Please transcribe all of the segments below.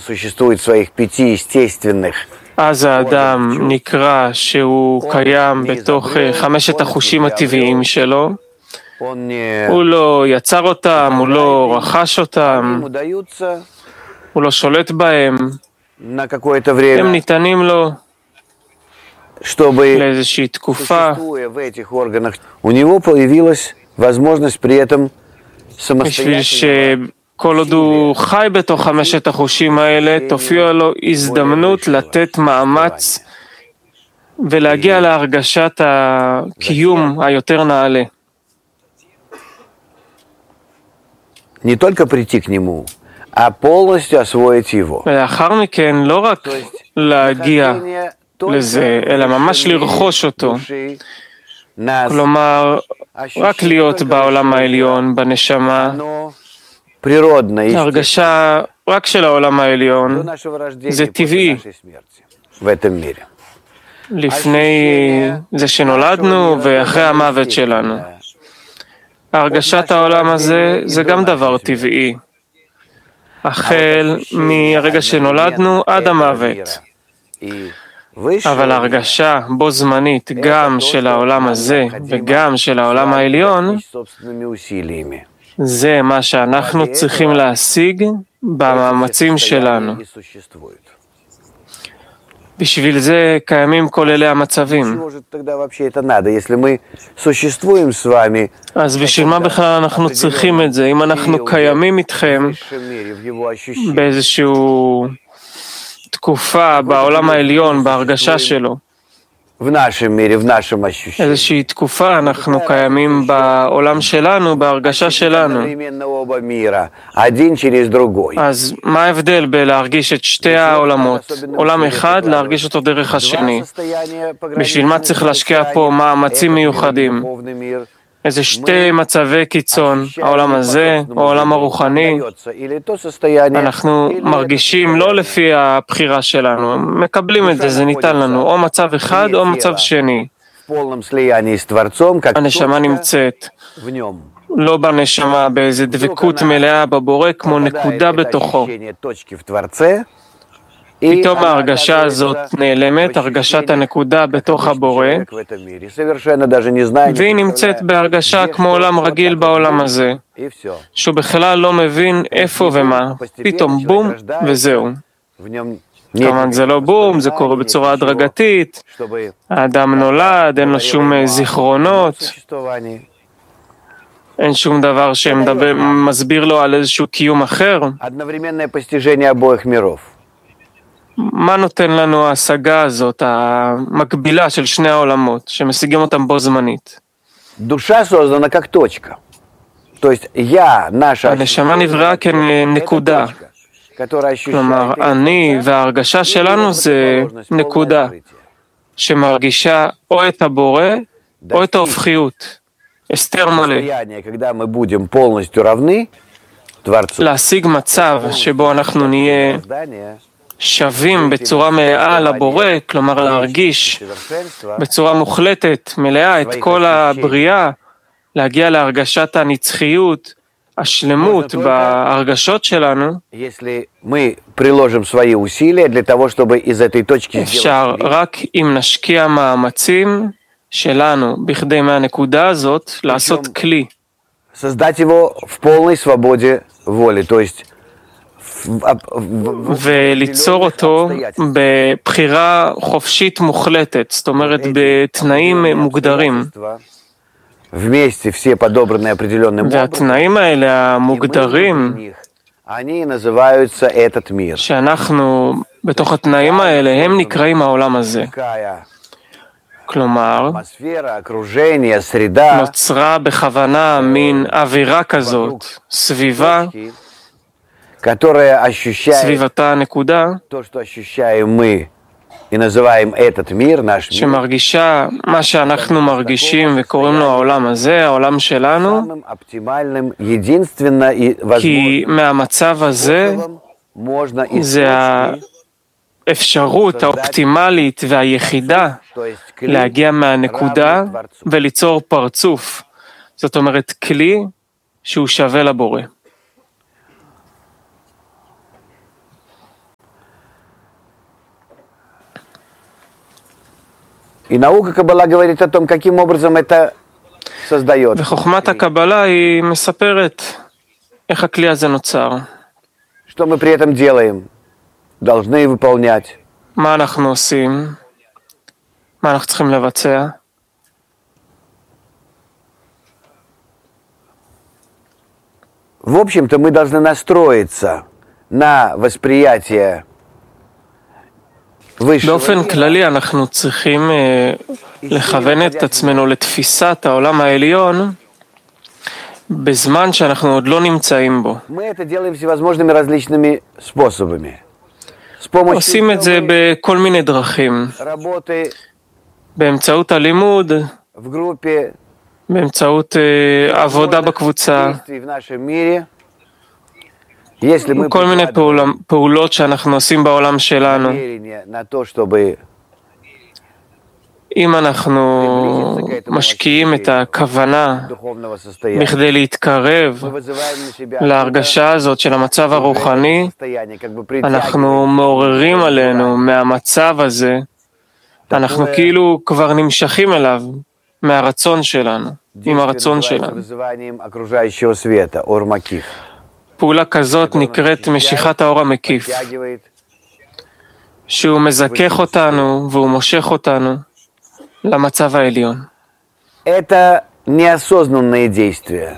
существует своих 5 естественных. אז האדם נקרא שהוא קיים בתוך 5 החושים הטבעיים שלו. הוא לא יצר אותם, הוא לא רכש אותם, הוא לא שולט בהם. הם ניתנים לו לאיזושהי תקופה. בשביל שכל עוד הוא חי בתוך 5 החושים האלה, תופיע לו הזדמנות לתת מאמץ ולהגיע להרגשת הקיום היותר נעלה. Не только прийти к нему, а полностью освоить его. ולאחר מכן לא רק להגיע לזה, אלא ממש לרכוש אותו. כלומר, רק להיות בעולם העליון, בנשמה, הרגשה רק של העולם העליון, זה טבעי. לפני זה שנולדנו ואחרי המוות שלנו. הרגשת העולם הזה זה גם דבר טבעי. החל מהרגע שנולדנו עד המוות. אבל הרגשה בו זמנית גם של העולם הזה וגם של העולם העליון, זה מה שאנחנו צריכים להשיג במאמצים שלנו. בשביל זה קיימים כל אלה המצבים. אז בשביל מה בכלל אנחנו צריכים את זה? אם אנחנו קיימים איתכם באיזושהי תקופה בעולם העליון, בהרגשה שלו, איזושהי תקופה אנחנו קיימים בעולם שלנו, בהרגשה שלנו. אז מה ההבדל בלהרגיש את שתי העולמות? עולם אחד, להרגיש אותו דרך השני. בשביל מה צריך להשקיע פה מאמצים מיוחדים? איזה 2 מצבי קיצון, העולם הזה או העולם הרוחני. אנחנו מרגישים לא לפי הבחירה שלנו, מקבלים את זה, זה ניתן לנו, או מצב אחד או מצב שני. הנשמה נמצאת לא בנשמה, באיזה דבקות מלאה בבורא, כמו נקודה בתוכו. פתאום ההרגשה הזאת נעלמת, הרגשת הנקודה בתוך הבורא, והיא נמצאת בהרגשה כמו עולם רגיל בעולם הזה, שהוא בכלל לא מבין איפה ומה, פתאום בום וזהו. כמובן זה לא בום, זה קורה בצורה הדרגתית, האדם נולד, אין לו שום זיכרונות, אין שום דבר שמסביר לו על איזשהו קיום אחר. מה נותן לנו ההשגה הזאת, המקבילה של שני העולמות, שמשיגים אותם בו זמנית? הנשמה נבראה כנקודה. כלומר, אני וההרגשה שלנו זה נקודה, שמרגישה או את הבורא או את ההופכיות. הסתר מלא. להשיג מצב שבו אנחנו נהיה שווים בצורה מלאה לבורא, כלומר להרגיש בצורה מוחלטת, מלאה את כל הבריאה, להגיע להרגשת הנצחיות, השלמות בהרגשות שלנו, אפשר רק אם נשקיע מאמצים שלנו בכדי מהנקודה הזאת לעשות כלי. וליצור אותו בבחירה חופשית מוחלטת, זאת אומרת בתנאים מוגדרים. והתנאים האלה המוגדרים, שאנחנו בתוך התנאים האלה, הם נקראים העולם הזה. כלומר, נוצרה בכוונה מין אווירה כזאת, סביבתה הנקודה, שמרגישה מה שאנחנו מרגישים וקוראים לו העולם הזה, העולם שלנו, כי מהמצב הזה זה האפשרות האופטימלית והיחידה להגיע מהנקודה וליצור פרצוף. זאת אומרת, כלי שהוא שווה לבורא. И наука Каббала говорит о том, каким образом это создает. וחוכמת הקבלה היא מספרת איך הכלי הזה נוצר. Что мы при этом делаем? Должны выполнять. מה אנחנו עושים? מה אנחנו צריכים לבצע? В общем-то, мы должны настроиться на восприятие высшего. באופן כללי אנחנו צריכים לכוון את עצמנו לתפיסת העולם העליון בזמן שאנחנו עוד לא נמצאים בו. Мы это делаем всевозможными различными способами. עושים את זה בכל מיני דרכים. באמצעות הלימוד, באמצעות עבודה בקבוצה, כל מיני פעולות שאנחנו עושים בעולם שלנו. אם אנחנו משקיעים את הכוונה בכדי להתקרב להרגשה הזאת של המצב הרוחני, אנחנו מעוררים עלינו מהמצב הזה, אנחנו כאילו כבר נמשכים אליו מהרצון שלנו, עם הרצון שלנו. פעולה כזאת נקראת משיכת האור המקיף, שהוא מזכך אותנו והוא מושך אותנו למצב העליון. Это неосознанные действия.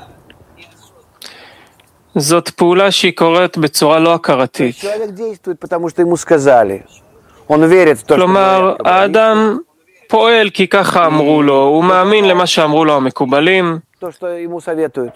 זאת פעולה שהיא קורית בצורה לא הכרתית. Человек действует, потому что ему сказали. Он верит в то, כלומר, האדם פועל כי ככה אמרו לו, הוא מאמין למה שאמרו לו המקובלים, то, что ему советуют.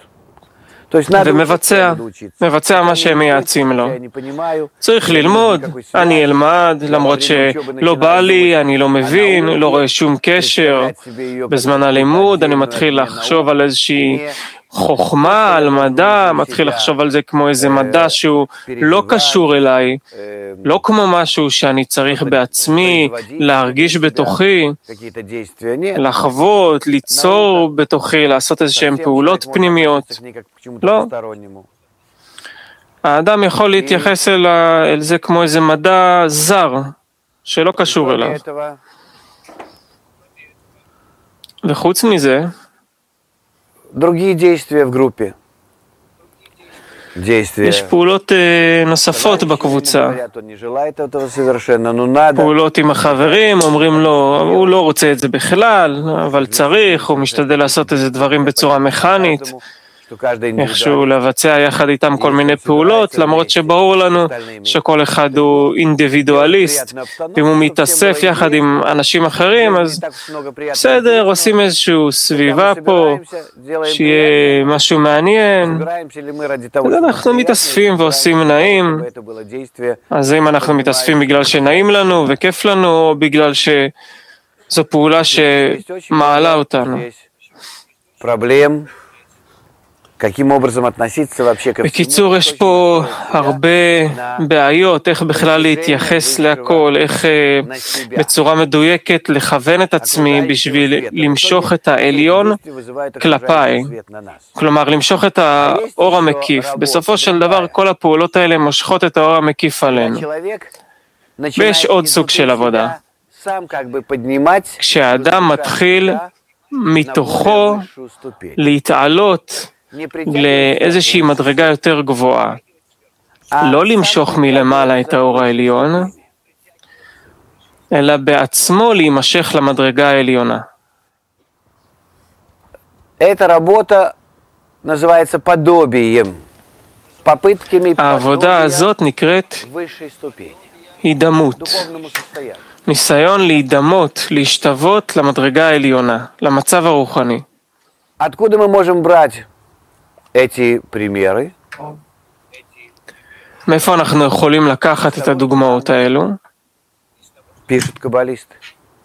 ומבצע מה שהם מייעצים לו. צריך ללמוד, אני אלמד, למרות שלא בא לי, אני לא מבין, לא רואה שום קשר. בזמן הלימוד אני מתחיל לחשוב על איזושהי חוכמה, על מדע, מתחיל לחשוב על זה כמו איזה מדע שהוא לא קשור אליי, לא כמו משהו שאני צריך בעצמי להרגיש בתוכי, לחוות, ליצור בתוכי, לעשות איזשהם פעולות פנימיות. לא. האדם יכול להתייחס אל זה כמו איזה מדע זר, שלא קשור אליו. וחוץ מזה, другие действия в группе. יש פעולות נוספות בקבוצה. פעולות עם החברים, אומרים לו, הוא לא רוצה את זה בכלל, אבל צריך, הוא משתדל לעשות איזה דברים בצורה מכנית. איכשהו לבצע יחד איתם כל מיני פעולות, למרות שברור לנו שכל אחד הוא אינדיבידואליסט, ואם הוא מתאסף יחד עם אנשים אחרים, אז בסדר, עושים איזשהו סביבה פה, שיהיה משהו מעניין, אז אנחנו מתאספים ועושים נעים, אז אם אנחנו מתאספים בגלל שנעים לנו וכיף לנו, או בגלל שזו פעולה שמעלה אותנו. בקיצור, יש פה הרבה בעיות, איך בכלל להתייחס להכל, איך בצורה מדויקת לכוון את עצמי בשביל למשוך את העליון כלפיי. כלומר, למשוך את האור המקיף. בסופו של דבר, כל הפעולות האלה מושכות את האור המקיף עלינו. ויש עוד סוג של עבודה. כשהאדם מתחיל מתוכו להתעלות לאיזושהי מדרגה יותר גבוהה. לא למשוך מלמעלה את האור העליון, אלא בעצמו להימשך למדרגה העליונה. העבודה הזאת נקראת הידמות. ניסיון להידמות, להשתוות למדרגה העליונה, למצב הרוחני. Откуда мы можем брать эти примеры? מאיפה אנחנו יכולים לקחת את הדוגמאות האלו? Пишут каббалисты.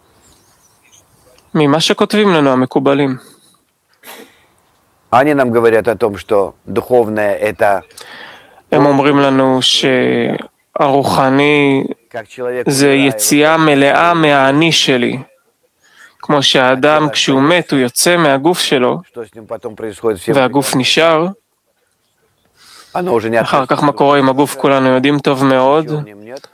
ממה שכותבים לנו המקובלים. Они нам говорят о том, что духовное это... הם אומרים לנו שהרוחני זה יציאה מלאה מהאני שלי. כמו שהאדם כשהוא מת הוא יוצא מהגוף שלו והגוף נשאר, אחר כך מה קורה עם הגוף כולנו יודעים טוב מאוד,